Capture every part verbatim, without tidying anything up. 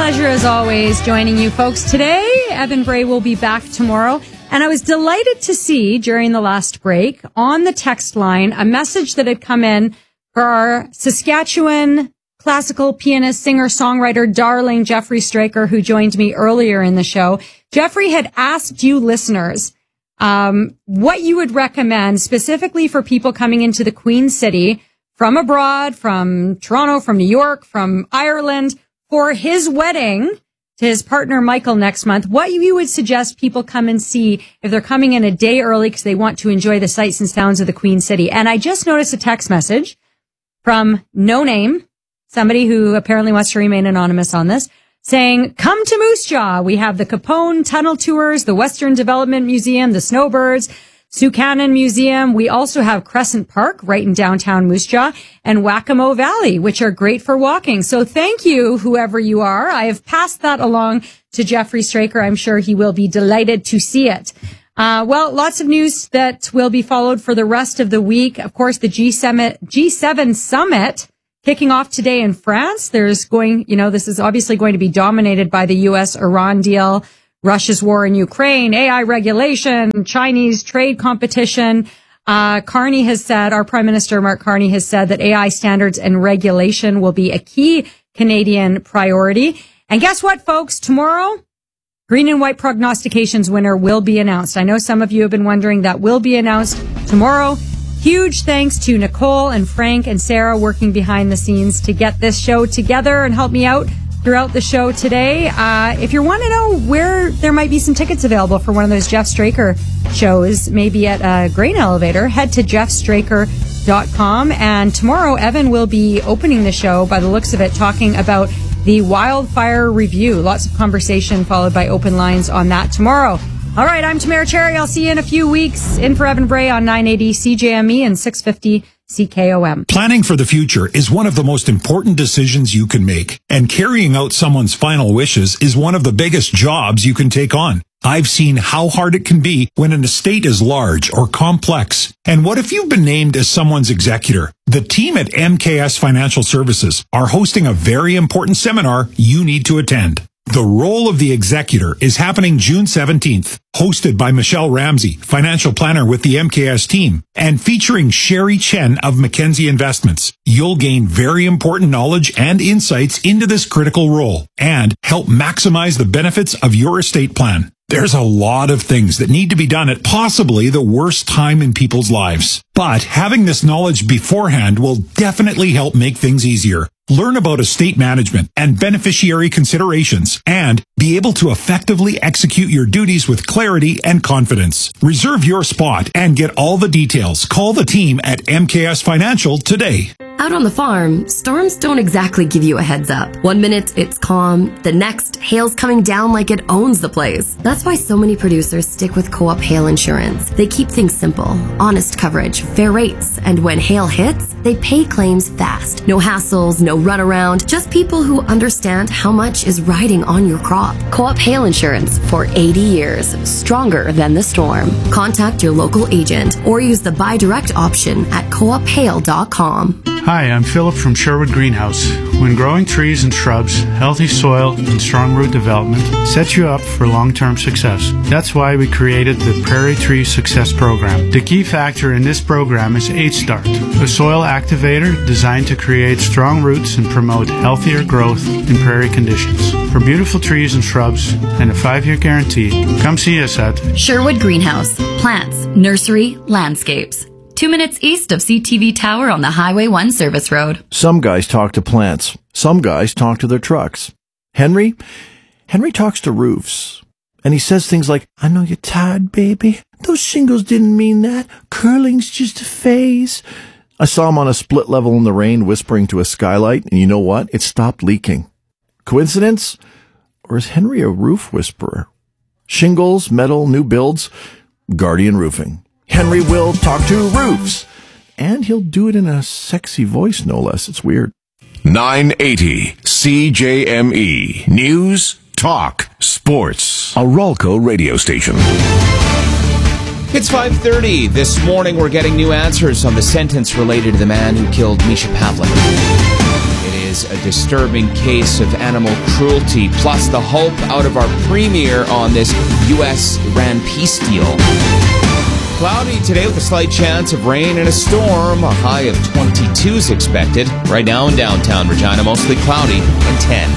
pleasure, as always, joining you folks. Today, Evan Bray will be back tomorrow. And I was delighted to see during the last break on the text line a message that had come in for our Saskatchewan classical pianist, singer, songwriter, darling Jeffrey Straker, who joined me earlier in the show. Jeffrey had asked you listeners um, what you would recommend specifically for people coming into the Queen City from abroad, from Toronto, from New York, from Ireland, for his wedding to his partner Michael next month. What you would suggest people come and see if they're coming in a day early because they want to enjoy the sights and sounds of the Queen City. And I just noticed a text message from No Name, somebody who apparently wants to remain anonymous on this, saying, come to Moose Jaw. We have the Capone Tunnel Tours, the Western Development Museum, the Snowbirds, Sioux Cannon Museum. We also have Crescent Park right in downtown Moose Jaw and Waccamo Valley, which are great for walking. So thank you, whoever you are. I have passed that along to Jeffrey Straker. I'm sure he will be delighted to see it. Uh, well, lots of news that will be followed for the rest of the week. Of course, the G seven, G seven summit kicking off today in France. There's going, you know, this is obviously going to be dominated by the U S Iran deal, Russia's war in Ukraine, A I regulation, Chinese trade competition. Uh, Carney has said, our Prime Minister Mark Carney has said that A I standards and regulation will be a key Canadian priority. And guess what, folks? Tomorrow, green and white prognostications winner will be announced. I know some of you have been wondering. That will be announced tomorrow. Huge thanks to Nicole and Frank and Sarah working behind the scenes to get this show together and help me out throughout the show today. Uh, if you want to know where there might be some tickets available for one of those Jeff Straker shows, maybe at a grain elevator, head to jeff straker dot com. And tomorrow, Evan will be opening the show, by the looks of it, talking about the wildfire review. Lots of conversation followed by open lines on that tomorrow. All right, I'm Tamara Cherry. I'll see you in a few weeks. In for Evan Bray on nine eighty C J M E and six fifty C K O M. Planning for the future is one of the most important decisions you can make, and carrying out someone's final wishes is one of the biggest jobs you can take on. I've seen how hard it can be when an estate is large or complex. And what if you've been named as someone's executor? The team at M K S Financial Services are hosting a very important seminar you need to attend. The Role of the Executor is happening June seventeenth, hosted by Michelle Ramsey, financial planner with the M K S team, and featuring Sherry Chen of Mackenzie Investments. You'll gain very important knowledge and insights into this critical role and help maximize the benefits of your estate plan. There's a lot of things that need to be done at possibly the worst time in people's lives. But having this knowledge beforehand will definitely help make things easier. Learn about estate management and beneficiary considerations and be able to effectively execute your duties with clarity and confidence. Reserve your spot and get all the details. Call the team at M K S Financial today. Out on the farm, storms don't exactly give you a heads up. One minute it's calm, the next hail's coming down like it owns the place. That's why so many producers stick with Co-op Hail Insurance. They keep things simple, honest coverage, fair rates, and when hail hits, they pay claims fast. No hassles, no runaround, just people who understand how much is riding on your crop. Co-op Hail Insurance for eighty years, stronger than the storm. Contact your local agent or use the buy direct option at co op hail dot com. Hi, I'm Philip from Sherwood Greenhouse. When growing trees and shrubs, healthy soil and strong root development sets you up for long-term success. That's why we created the Prairie Tree Success Program. The key factor in this program is H Start, a soil activator designed to create strong roots and promote healthier growth in prairie conditions. For beautiful trees and shrubs and a five-year guarantee, come see us at Sherwood Greenhouse. Plants, nursery, landscapes. Two minutes east of C T V Tower on the Highway one Service Road. Some guys talk to plants. Some guys talk to their trucks. Henry? Henry talks to roofs. And he says things like, I know you're tired, baby. Those shingles didn't mean that. Curling's just a phase. I saw him on a split level in the rain whispering to a skylight, and you know what? It stopped leaking. Coincidence? Or is Henry a roof whisperer? Shingles, metal, new builds, Guardian Roofing. Henry will talk to roofs. And he'll do it in a sexy voice, no less. It's weird. nine eighty C J M E. News, talk, sports. A Ralco radio station. It's five thirty. This morning we're getting new answers on the sentence related to the man who killed Misha Pavlik. It is is a disturbing case of animal cruelty, plus the hope out of our premier on this U S Iran peace deal. Cloudy today with a slight chance of rain and a storm. A high of twenty-two is expected. Right now in downtown Regina, mostly cloudy and ten.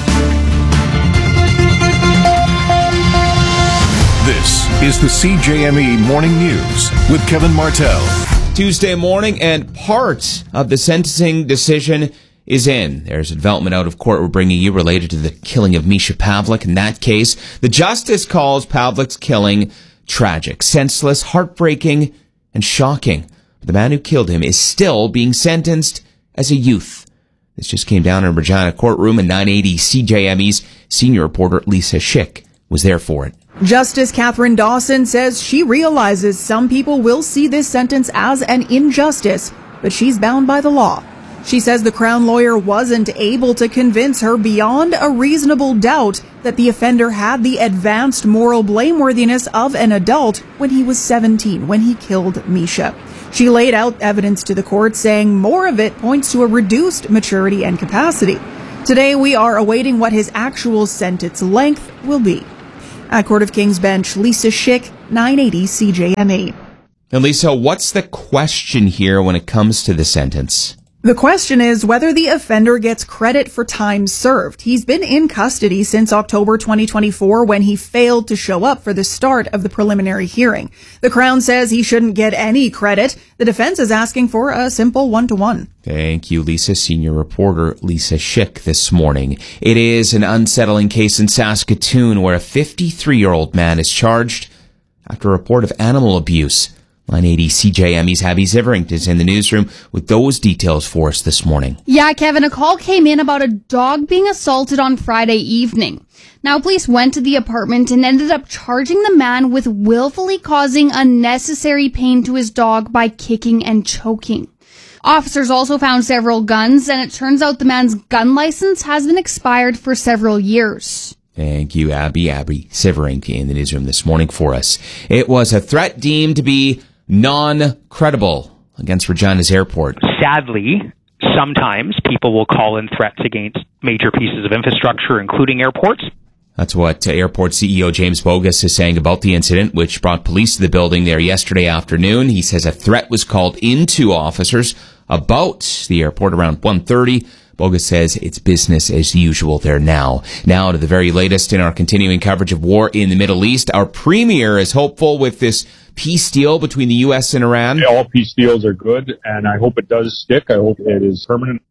This is the C J M E Morning News with Kevin Martell. Tuesday morning, and part of the sentencing decision is in. There's a development out of court we're bringing you related to the killing of Misha Pavlik. In that case, the justice calls Pavlik's killing tragic, senseless, heartbreaking, and shocking. The man who killed him is still being sentenced as a youth. This just came down in Regina courtroom, and nine eighty C J M E's senior reporter Lisa Schick was there for it. Justice Catherine Dawson says she realizes some people will see this sentence as an injustice, but she's bound by the law. She says the Crown lawyer wasn't able to convince her beyond a reasonable doubt that the offender had the advanced moral blameworthiness of an adult when he was seventeen, when he killed Misha. She laid out evidence to the court, saying more of it points to a reduced maturity and capacity. Today, we are awaiting what his actual sentence length will be. At Court of King's Bench, Lisa Schick, nine eighty C J M E. And Lisa, what's the question here when it comes to the sentence? The question is whether the offender gets credit for time served. He's been in custody since October twenty twenty-four when he failed to show up for the start of the preliminary hearing. The Crown says he shouldn't get any credit. The defense is asking for a simple one-to-one. Thank you, Lisa. Senior reporter Lisa Schick this morning. It is an unsettling case in Saskatoon where a fifty-three-year-old man is charged after a report of animal abuse. nine eighty C J M E's Abby Ziverink is in the newsroom with those details for us this morning. Yeah, Kevin, a call came in about a dog being assaulted on Friday evening. Now, police went to the apartment and ended up charging the man with willfully causing unnecessary pain to his dog by kicking and choking. Officers also found several guns, and it turns out the man's gun license has been expired for several years. Thank you, Abby. Abby Ziverink in the newsroom this morning for us. It was a threat deemed to be non-credible against Regina's airport. Sadly, sometimes people will call in threats against major pieces of infrastructure, including airports. That's what uh, airport C E O James Bogus is saying about the incident, which brought police to the building there yesterday afternoon. He says a threat was called into officers about the airport around one thirty. Bogus says it's business as usual there now. Now to the very latest in our continuing coverage of war in the Middle East. Our premier is hopeful with this peace deal between the U S and Iran. Yeah, all peace deals are good, and I hope it does stick. I hope it is permanent.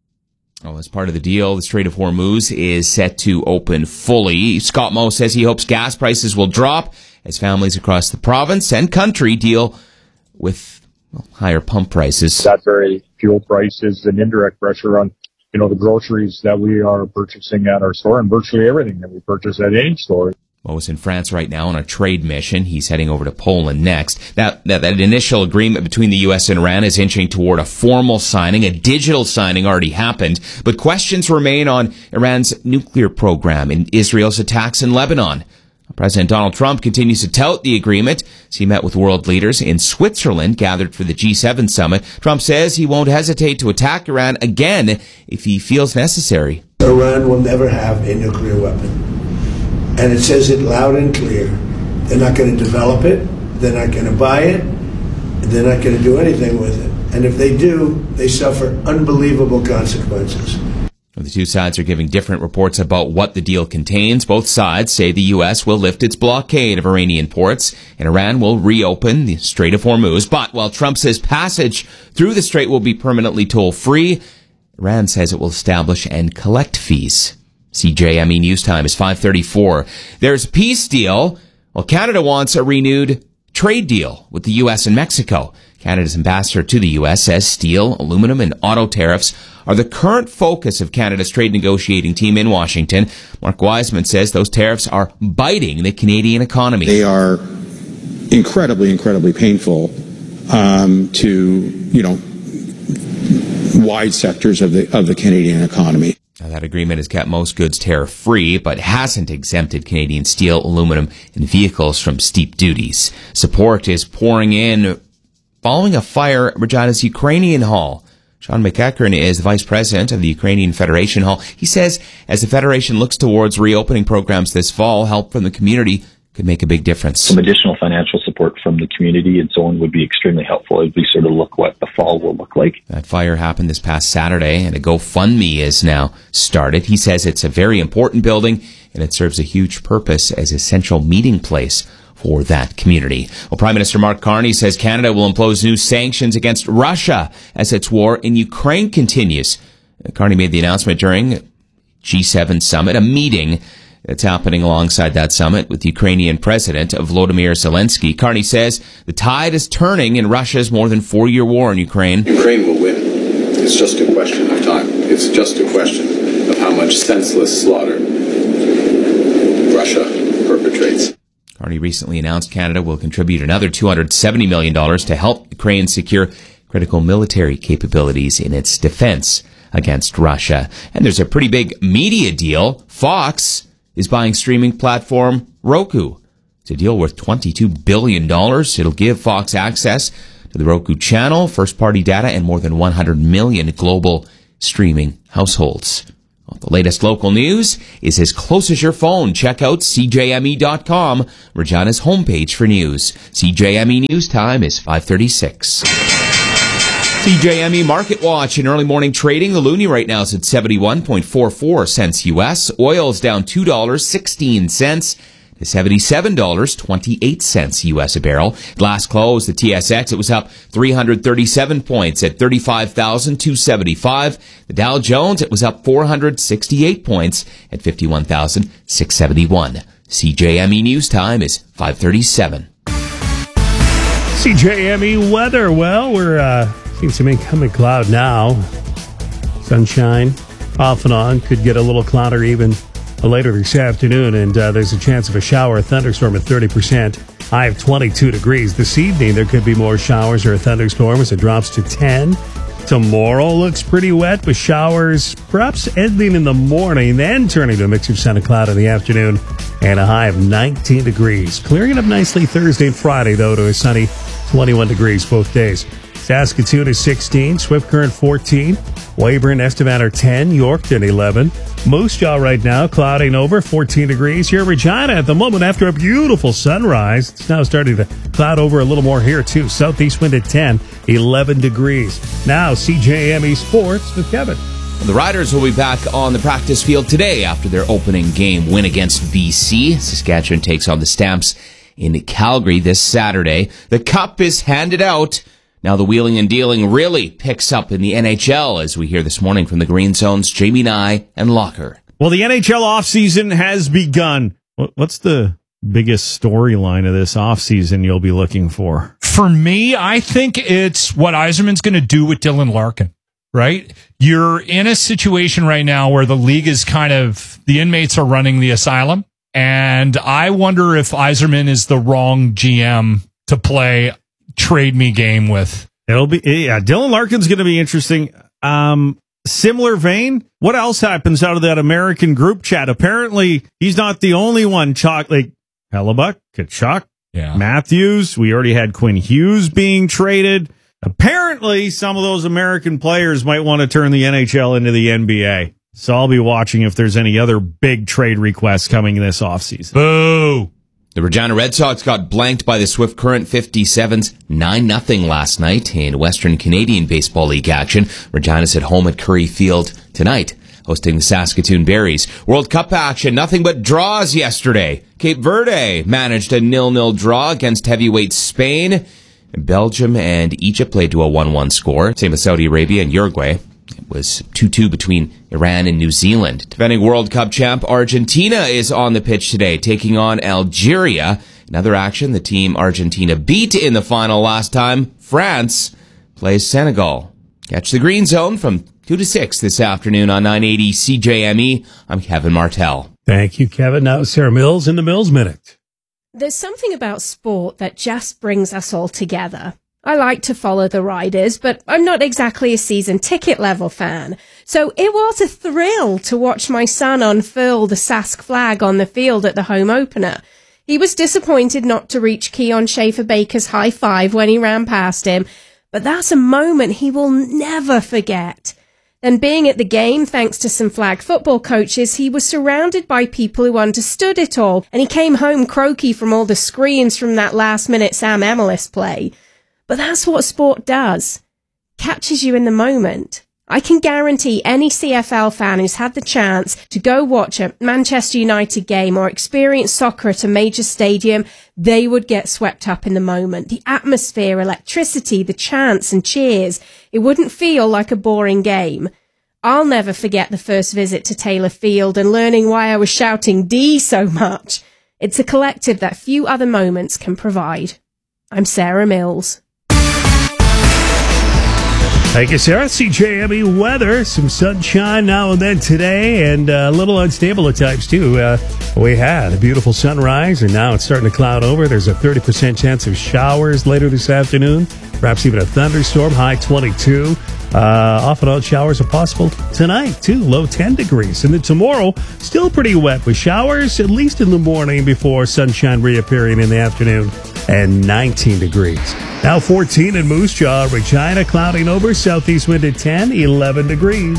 Oh, as part of the deal, the Strait of Hormuz is set to open fully. Scott Moe says he hopes gas prices will drop as families across the province and country deal with well, higher pump prices. That's very fuel prices and indirect pressure on, you know, the groceries that we are purchasing at our store and virtually everything that we purchase at any store. Mo is in France right now on a trade mission. He's heading over to Poland next. Now, that, that initial agreement between the U S and Iran is inching toward a formal signing. A digital signing already happened, but questions remain on Iran's nuclear program and Israel's attacks in Lebanon. President Donald Trump continues to tout the agreement as he met with world leaders in Switzerland, gathered for the G seven summit. Trump says he won't hesitate to attack Iran again if he feels necessary. Iran will never have a nuclear weapon. And it says it loud and clear. They're not going to develop it. They're not going to buy it. They're not going to do anything with it. And if they do, they suffer unbelievable consequences. The two sides are giving different reports about what the deal contains. Both sides say the U S will lift its blockade of Iranian ports and Iran will reopen the Strait of Hormuz. But while Trump says passage through the strait will be permanently toll-free, Iran says it will establish and collect fees. C J M E News Time is five thirty-four. There's a peace deal. Well, Canada wants a renewed trade deal with the U S and Mexico. Canada's ambassador to the U S says steel, aluminum, and auto tariffs are the current focus of Canada's trade negotiating team in Washington. Mark Wiseman says those tariffs are biting the Canadian economy. They are incredibly, incredibly painful um, to, you know, wide sectors of the of the Canadian economy. Now, that agreement has kept most goods tariff-free, but hasn't exempted Canadian steel, aluminum, and vehicles from steep duties. Support is pouring in following a fire at Regina's Ukrainian Hall. Sean McEachern is the vice president of the Ukrainian Federation Hall. He says as the Federation looks towards reopening programs this fall, help from the community could make a big difference. Some additional financial support from the community and so on would be extremely helpful as we sort of look what the fall will look like. That fire happened this past Saturday, and a GoFundMe is now started. He says it's a very important building, and it serves a huge purpose as a central meeting place for that community. Well, Prime Minister Mark Carney says Canada will impose new sanctions against Russia as its war in Ukraine continues. Carney made the announcement during G seven summit, a meeting that's happening alongside that summit with Ukrainian President Volodymyr Zelensky. Carney says the tide is turning in Russia's more than four-year war in Ukraine. Ukraine will win. It's just a question of time. It's just a question of how much senseless slaughter Russia perpetrates. Carney recently announced Canada will contribute another two hundred seventy million dollars to help Ukraine secure critical military capabilities in its defense against Russia. And there's a pretty big media deal. Fox is buying streaming platform Roku. It's a deal worth twenty-two billion dollars. It'll give Fox access to the Roku channel, first-party data, and more than one hundred million global streaming households. Well, the latest local news is as close as your phone. Check out C J M E dot com, Regina's homepage for news. C J M E News time is five thirty-six. C J M E Market Watch in early morning trading. The loonie right now is at seventy-one point four four cents U S. Oil is down two dollars and sixteen cents to seventy-seven dollars and twenty-eight cents U S a barrel. Last close, the T S X, it was up three hundred thirty-seven points at thirty-five thousand two hundred seventy-five. The Dow Jones, it was up four hundred sixty-eight points at fifty-one thousand six hundred seventy-one. C J M E News time is five thirty-seven. C J M E weather. Well, we're uh, seeing some incoming cloud now. Sunshine off and on. Could get a little cloudier even later this afternoon, and uh, there's a chance of a shower or thunderstorm at thirty percent. High of twenty-two degrees. This evening, there could be more showers or a thunderstorm as it drops to ten. Tomorrow looks pretty wet with showers perhaps ending in the morning, then turning to a mix of sun and cloud in the afternoon, and a high of nineteen degrees. Clearing it up nicely Thursday and Friday, though, to a sunny twenty-one degrees both days. Saskatoon is sixteen, Swift Current fourteen, Weyburn, Estevan ten, Yorkton eleven. Moose Jaw right now clouding over, fourteen degrees. Here in Regina at the moment after a beautiful sunrise. It's now starting to cloud over a little more here too. Southeast wind at ten, eleven degrees. Now C J M E Sports with Kevin. The Riders will be back on the practice field today after their opening game win against B C. Saskatchewan takes on the Stamps in Calgary this Saturday. The Cup is handed out. Now the wheeling and dealing really picks up in the N H L, as we hear this morning from the Green Zone's Jamie Nye and Locker. Well, the N H L offseason has begun. What's the biggest storyline of this offseason you'll be looking for? For me, I think it's what Yzerman's going to do with Dylan Larkin, right? You're in a situation right now where the league is kind of, the inmates are running the asylum, and I wonder if Yzerman is the wrong G M to play trade me game with. It'll be, yeah, Dylan Larkin's going to be interesting. Um, similar vein, what else happens out of that American group chat? Apparently, he's not the only one. Chalk, like Hellebuck, Tkachuk, yeah. Matthews. We already had Quinn Hughes being traded. Apparently, some of those American players might want to turn the N H L into the N B A. So I'll be watching if there's any other big trade requests coming this offseason. Boo! The Regina Red Sox got blanked by the Swift Current fifty-sevens nine nothing last night in Western Canadian Baseball League action. Regina's at home at Curry Field tonight, hosting the Saskatoon Berries. World Cup action, nothing but draws yesterday. Cape Verde managed a nil-nil draw against heavyweight Spain. Belgium and Egypt played to a one one score. Same with Saudi Arabia and Uruguay. It was two two between Iran and New Zealand. Defending World Cup champ Argentina is on the pitch today, taking on Algeria. Another action, the team Argentina beat in the final last time. France plays Senegal. Catch the Green Zone from two to six this afternoon on nine eighty C J M E. I'm Kevin Martell. Thank you, Kevin. Now Sarah Mills in the Mills Minute. There's something about sport that just brings us all together. I like to follow the Riders, but I'm not exactly a season ticket level fan. So it was a thrill to watch my son unfurl the Sask flag on the field at the home opener. He was disappointed not to reach Keon Schaefer-Baker's high five when he ran past him, but that's a moment he will never forget. Then being at the game, thanks to some flag football coaches, he was surrounded by people who understood it all, and he came home croaky from all the screams from that last-minute Sam Amolis play. But that's what sport does. Catches you in the moment. I can guarantee any C F L fan who's had the chance to go watch a Manchester United game or experience soccer at a major stadium, they would get swept up in the moment. The atmosphere, electricity, the chants and cheers, it wouldn't feel like a boring game. I'll never forget the first visit to Taylor Field and learning why I was shouting D so much. It's a collective that few other moments can provide. I'm Sarah Mills. Thank you, Sarah. C J M E weather, some sunshine now and then today, and uh, a little unstable at times, too. Uh, we had a beautiful sunrise, and now it's starting to cloud over. There's a thirty percent chance of showers later this afternoon, perhaps even a thunderstorm, high twenty-two. Uh, off and on showers are possible tonight, too, low ten degrees. And then tomorrow, still pretty wet with showers, at least in the morning before sunshine reappearing in the afternoon, and nineteen degrees. Now fourteen in Moose Jaw, Regina, clouding over, southeast wind at ten, eleven degrees.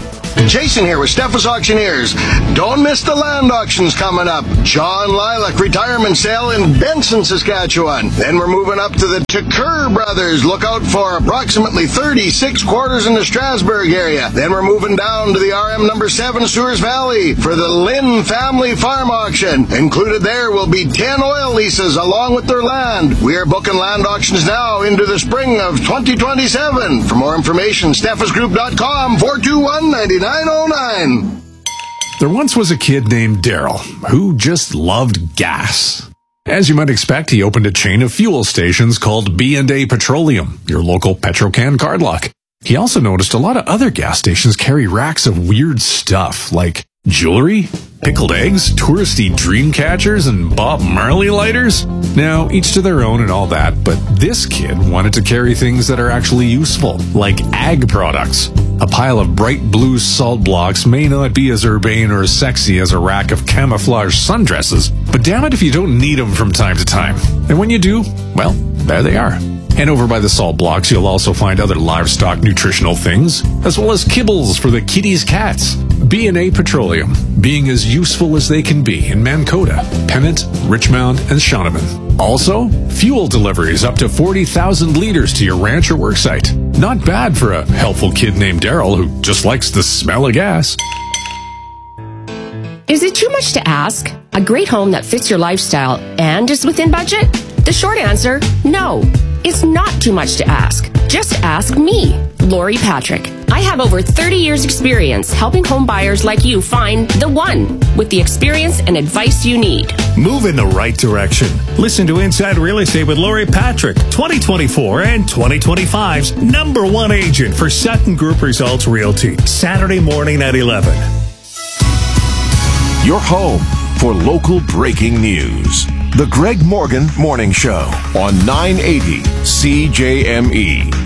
Jason here with Steffes Auctioneers. Don't miss the land auctions coming up. John Lilac retirement sale in Benson, Saskatchewan. Then we're moving up to the Tucker Brothers. Look out for approximately thirty-six quarters in the Strasbourg area. Then we're moving down to the R M number seven Sewers Valley for the Lynn Family Farm Auction. Included there will be ten oil leases along with their land. We are booking land auctions now into the spring of twenty twenty-seven. For more information, steffes group dot com, four two one, nine nine oh nine. There once was a kid named Daryl who just loved gas. As you might expect, he opened a chain of fuel stations called B and A Petroleum, your local Petrocan cardlock. He also noticed a lot of other gas stations carry racks of weird stuff like jewelry, pickled eggs, touristy dream catchers, and Bob Marley lighters. Now, each to their own and all that, but this kid wanted to carry things that are actually useful, like ag products. A pile of bright blue salt blocks may not be as urbane or as sexy as a rack of camouflage sundresses, but damn it if you don't need them from time to time. And when you do, well, there they are. And over by the salt blocks, you'll also find other livestock nutritional things, as well as kibbles for the kitties' cats. B and A Petroleum, being as useful as they can be in Mankota, Pennant, Richmond, and Shaunavon. Also, fuel deliveries up to forty thousand liters to your ranch or worksite. Not bad for a helpful kid named Daryl who just likes the smell of gas. Is it too much to ask? A great home that fits your lifestyle and is within budget? The short answer, no. It's not too much to ask. Just ask me, Lori Patrick. I have over thirty years experience helping home buyers like you find the one with the experience and advice you need. Move in the right direction. Listen to Inside Real Estate with Lori Patrick, twenty twenty-four and twenty twenty-five's number one agent for Sutton Group Results Realty. Saturday morning at eleven. Your home for local breaking news. The Greg Morgan Morning Show on nine eighty C J M E.